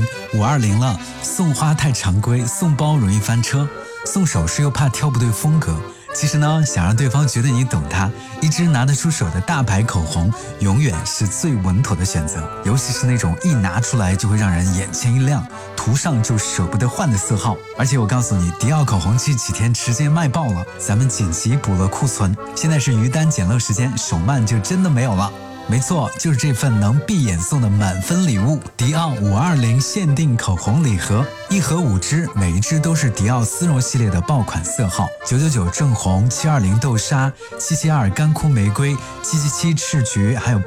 520了，送花太常规，送包容易翻车，送首饰又怕挑不对风格。其实呢，想让对方觉得你懂他，一支拿得出手的大牌口红永远是最稳妥的选择，尤其是那种一拿出来就会让人眼前一亮，涂上就舍不得换的色号。而且我告诉你，迪奥口红这几天直接卖爆了，咱们紧急补了库存，现在是余单捡漏时间，手慢就真的没有了。没错，就是这份能闭眼送的满分礼物，迪奥520限定口红礼盒，一盒5支，每一支都是迪奥丝绒系列的爆款色号，999正红、720豆沙、772干枯玫瑰、777赤橘，还有